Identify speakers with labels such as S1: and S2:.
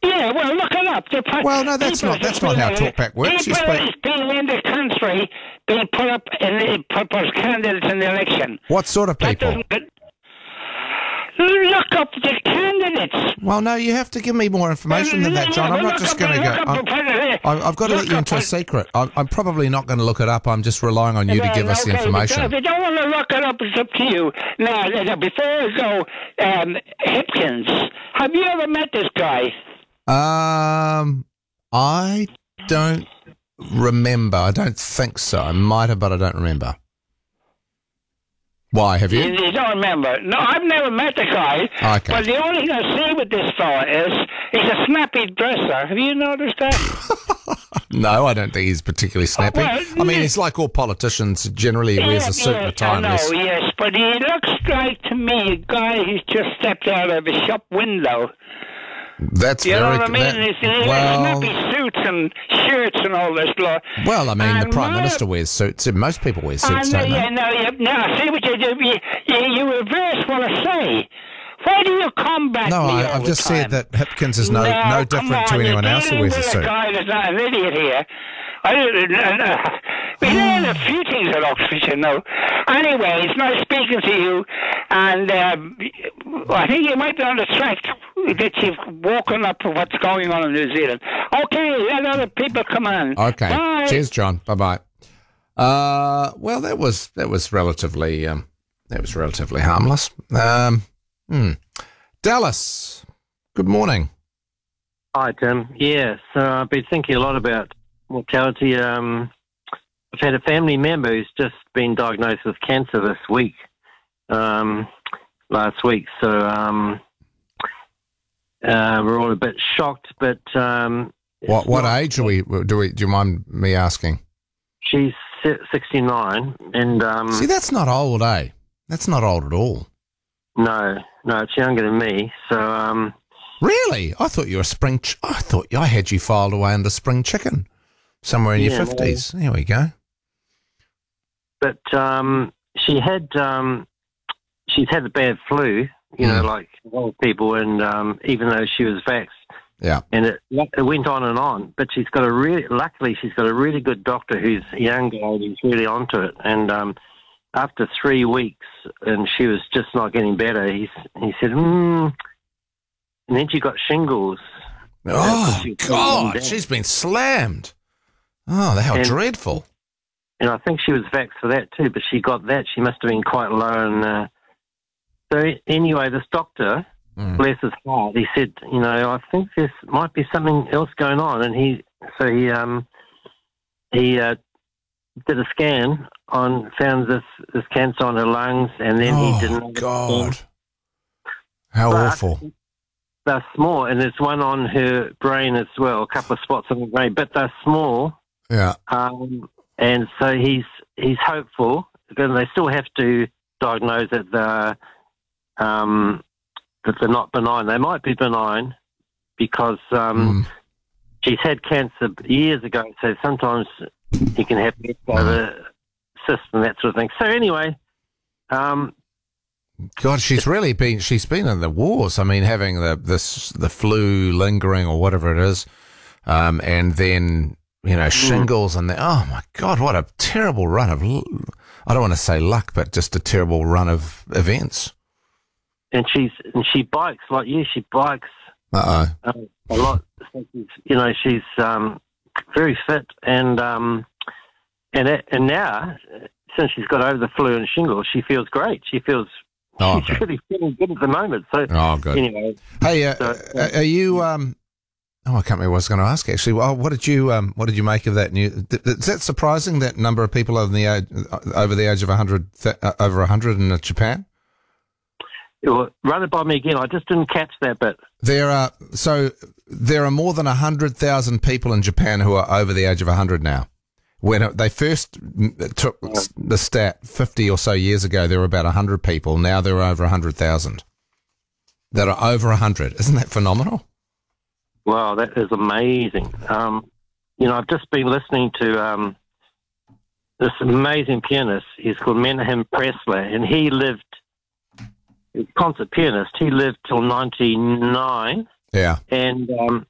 S1: Yeah, well, look it up.
S2: Well, no, that's not how talkback works. You
S1: People
S2: speak.
S1: is being in the country being put up put as candidates in the election.
S2: What sort of
S1: That
S2: people?
S1: doesn't. Look up the candidates.
S2: Well, no, you have to give me more information than that, John. I'm not just going to go. I've got to let you into a secret. I'm probably not going to look it up. I'm just relying on you to give us the information.
S1: If you don't want to look it up, it's up to you. Now, before I go, Hipkins, have you ever met this guy?
S2: I don't remember. I don't think so. I might have, but I don't remember. Why, have you?
S1: You don't remember? No, I've never met the guy.
S2: Okay.
S1: But the only thing I see with this fella is he's a snappy dresser. Have you noticed that?
S2: No, I don't think he's particularly snappy.
S1: Well,
S2: I mean, it's like all politicians. Generally, he wears a suit and a tie.
S1: I know, yes, but he looks like to me a guy who's just stepped out of a shop window.
S2: That's
S1: you
S2: very.
S1: know what I mean? He's
S2: well,
S1: snappy suits and shirts and all this.
S2: Well, I mean, the Prime Minister wears suits. Most people wear suits, don't they?
S1: No, see what you do? You reverse what I say. Why do you combat
S2: no,
S1: me
S2: I've just said that Hipkins is no different to anyone else who wears a suit.
S1: A guy that's not an idiot here. We learn a few things at Oxford, you know. Anyway, it's nice speaking to you, and I think you might be on the track that you've woken up for what's going on in New Zealand. Okay, let other people come on.
S2: Okay,
S1: bye.
S2: Cheers, John. Bye. Well, that was relatively harmless. Dallas, good morning.
S3: Hi, Tim. Yeah, so I've been thinking a lot about mortality. I've had a family member who's just been diagnosed with cancer this week, last week. So we're all a bit shocked. But
S2: what age are we? Do you mind me asking?
S3: She's 69, and
S2: see, that's not old, eh? That's not old at all.
S3: No, it's younger than me. So
S2: really, I thought you were I thought I had you filed away under spring chicken, somewhere in your 50s. There we go.
S3: But she's had the bad flu, you know, like old people, and even though she was vaxxed,
S2: yeah,
S3: and it went on and on. But luckily she's got a really good doctor who's a young guy who's really onto it. And after 3 weeks, and she was just not getting better, he said, and then she got shingles.
S2: Oh God, she's been slammed. Oh, how dreadful.
S3: And I think she was vaxxed for that too, but she got that. She must have been quite low. And so anyway, this doctor, bless his heart, he said, I think there might be something else going on. And he did a scan found this cancer on her lungs, and then he didn't.
S2: Oh God! How awful.
S3: They're small, and there's one on her brain as well, a couple of spots on the brain, but they're small.
S2: Yeah.
S3: And so he's hopeful, but they still have to diagnose that they're not benign. They might be benign because she's had cancer years ago, so sometimes you can have leftover cysts and that sort of thing. So anyway,
S2: God, she's been in the wars. I mean, having the flu lingering or whatever it is, and then shingles and oh my God, what a terrible run of, I don't want to say luck, but just a terrible run of events.
S3: And she bikes like you. She bikes
S2: a
S3: lot. She's very fit and now since she's got over the flu and shingles, she feels great. She's really feeling good at the moment. So
S2: good.
S3: Anyway,
S2: hey, are you? I can't remember what I was going to ask actually. Well, what did you make of that news? Is that surprising, that number of people over the age of 100, over 100 in Japan?
S3: Run it by me again. I just didn't catch that bit.
S2: There are more than 100,000 people in Japan who are over the age of 100 now. When they first took the stat 50 or so years ago, there were about 100 people. Now there are over 100,000 that are over 100. Isn't that phenomenal?
S3: Wow, that is amazing. I've just been listening to this amazing pianist. He's called Menahem Pressler, and he lived, concert pianist. He lived till 99.
S2: Yeah.
S3: And